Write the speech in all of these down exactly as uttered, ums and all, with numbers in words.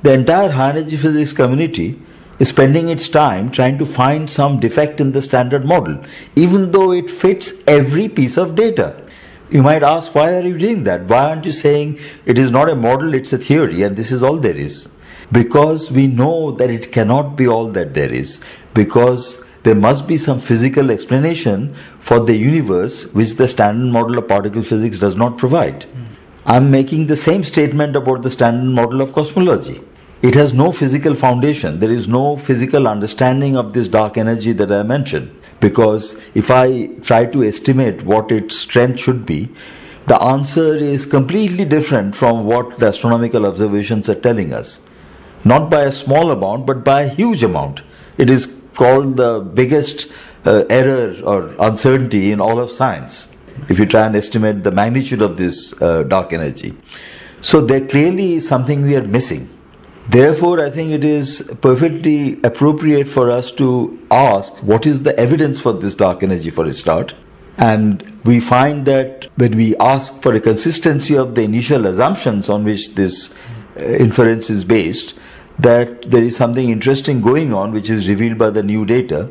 The entire high energy physics community is spending its time trying to find some defect in the standard model, even though it fits every piece of data. You might ask, why are you doing that? Why aren't you saying it is not a model, it's a theory, and this is all there is? Because we know that it cannot be all that there is, because there must be some physical explanation for the universe which the standard model of particle physics does not provide. Mm. I'm making the same statement about the standard model of cosmology. It has no physical foundation. There is no physical understanding of this dark energy that I mentioned. Because if I try to estimate what its strength should be, the answer is completely different from what the astronomical observations are telling us. Not by a small amount, but by a huge amount. It is called the biggest uh, error or uncertainty in all of science, if you try and estimate the magnitude of this uh, dark energy. So there clearly is something we are missing. Therefore, I think it is perfectly appropriate for us to ask what is the evidence for this dark energy for a start. And we find that when we ask for a consistency of the initial assumptions on which this uh, inference is based, that there is something interesting going on which is revealed by the new data,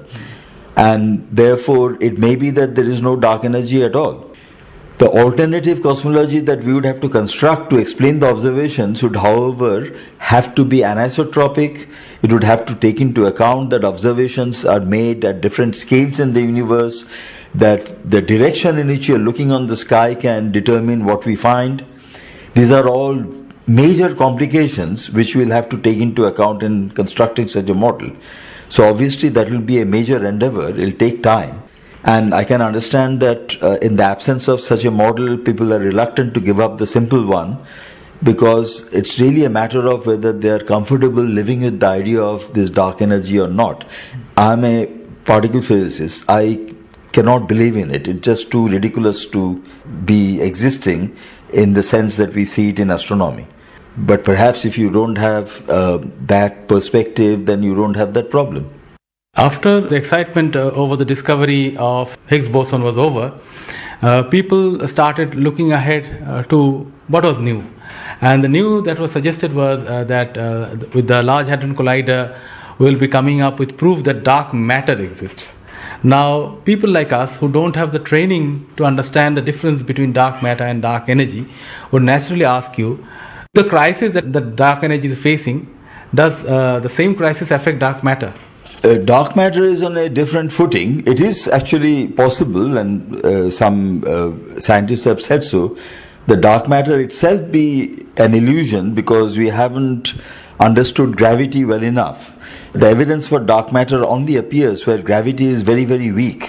and therefore it may be that there is no dark energy at all. The alternative cosmology that we would have to construct to explain the observations would, however, have to be anisotropic. It would have to take into account that observations are made at different scales in the universe, that the direction in which you are looking on the sky can determine what we find. These are all major complications which we'll have to take into account in constructing such a model. So obviously that will be a major endeavor. It will take time. And I can understand that uh, in the absence of such a model, people are reluctant to give up the simple one, because it's really a matter of whether they are comfortable living with the idea of this dark energy or not. I'm a particle physicist. I cannot believe in it. It's just too ridiculous to be existing in the sense that we see it in astronomy. But perhaps if you don't have uh, that perspective, then you don't have that problem. After the excitement uh, over the discovery of Higgs boson was over, uh, people started looking ahead uh, to what was new. And the new that was suggested was uh, that uh, with the Large Hadron Collider, we will be coming up with proof that dark matter exists. Now, people like us who don't have the training to understand the difference between dark matter and dark energy would naturally ask you, the crisis that the dark energy is facing, does uh, the same crisis affect dark matter? Uh, dark matter is on a different footing. It is actually possible, and uh, some uh, scientists have said so, the dark matter itself be an illusion because we haven't understood gravity well enough. The evidence for dark matter only appears where gravity is very, very weak.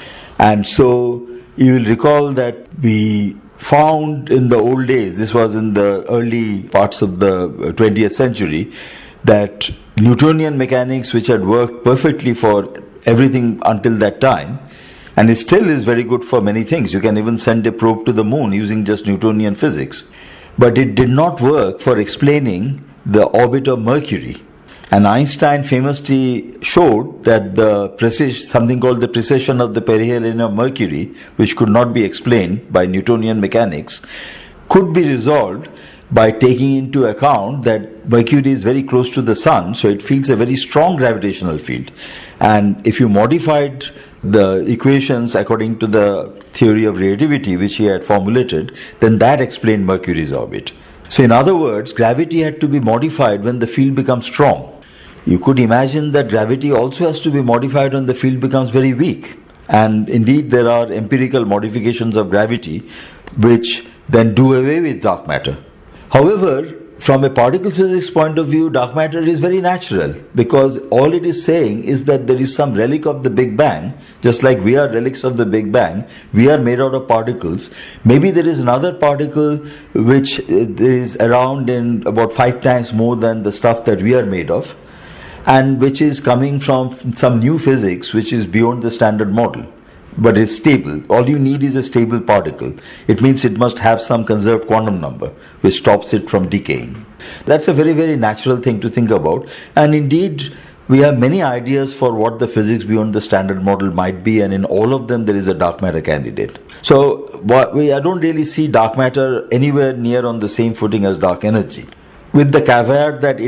And so you will recall that we found in the old days, this was in the early parts of the twentieth century, that Newtonian mechanics, which had worked perfectly for everything until that time, and it still is very good for many things. You can even send a probe to the moon using just Newtonian physics. But it did not work for explaining the orbit of Mercury. And Einstein famously showed that the precision, something called the precession of the perihelion of Mercury, which could not be explained by Newtonian mechanics, could be resolved by taking into account that Mercury is very close to the Sun, so it feels a very strong gravitational field. And if you modified the equations according to the theory of relativity which he had formulated, then that explained Mercury's orbit. So in other words, gravity had to be modified when the field becomes strong. You could imagine that gravity also has to be modified when the field becomes very weak. And indeed there are empirical modifications of gravity which then do away with dark matter. However, from a particle physics point of view, dark matter is very natural, because all it is saying is that there is some relic of the Big Bang, just like we are relics of the Big Bang. We are made out of particles. Maybe there is another particle which is around in about five times more than the stuff that we are made of, and which is coming from some new physics which is beyond the standard model, but is stable. All you need is a stable particle. It means it must have some conserved quantum number which stops it from decaying. That's a very, very natural thing to think about. And indeed, we have many ideas for what the physics beyond the standard model might be, and in all of them there is a dark matter candidate. So what we, I don't really see dark matter anywhere near on the same footing as dark energy, with the caveat that